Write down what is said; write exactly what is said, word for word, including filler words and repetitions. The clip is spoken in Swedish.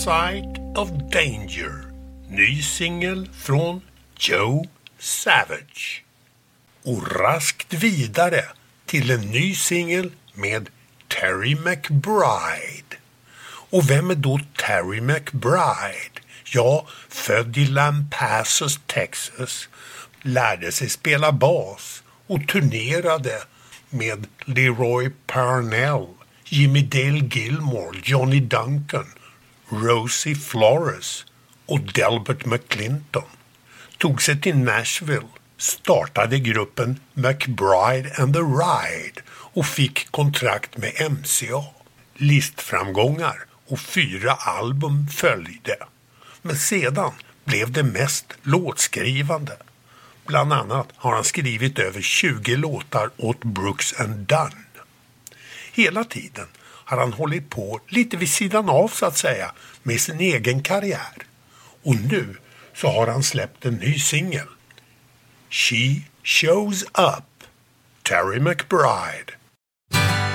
Sight of Danger. Ny singel från Joe Savage. Och raskt vidare till en ny singel med Terry McBride. Och vem är då Terry McBride? Ja, född i Lampasas, Texas, lärde sig spela bas och turnerade med Leroy Parnell, Jimmy Dale Gilmore, Johnny Duncan, Rosie Flores och Delbert McClinton. Tog sig till Nashville, startade gruppen McBride and the Ride och fick kontrakt med M C A. Listframgångar och fyra album följde. Men sedan blev det mest låtskrivande. Bland annat har han skrivit över tjugo låtar åt Brooks and Dunn. Hela tiden har han hållit på lite vid sidan av så att säga med sin egen karriär. Och nu så har han släppt en ny singel. She Shows Up, Terry McBride.